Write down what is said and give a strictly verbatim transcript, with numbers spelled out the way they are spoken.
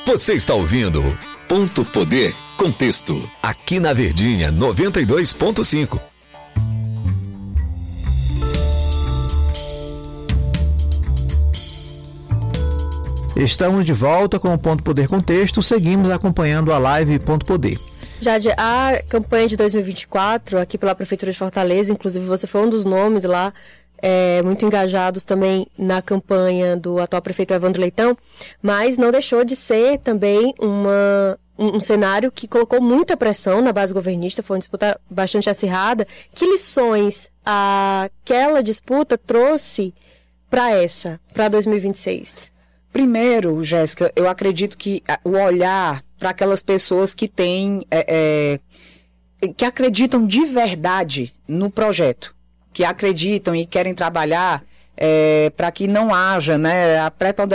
Você está ouvindo Ponto Poder Contexto, aqui na Verdinha noventa e dois ponto cinco. Estamos de volta com o Ponto Poder Contexto, seguimos acompanhando a live Ponto Poder. Jade, a campanha de dois mil e vinte e quatro, aqui pela Prefeitura de Fortaleza, inclusive você foi um dos nomes lá, é, muito engajados também na campanha do atual prefeito Evandro Leitão, mas não deixou de ser também uma, um, um cenário que colocou muita pressão na base governista, foi uma disputa bastante acirrada. Que lições aquela disputa trouxe para essa, para dois mil e vinte e seis? Primeiro, Jéssica, eu acredito que o olhar para aquelas pessoas que têm, é, é, que acreditam de verdade no projeto, que acreditam e querem trabalhar é, para que não haja, né, a preponderância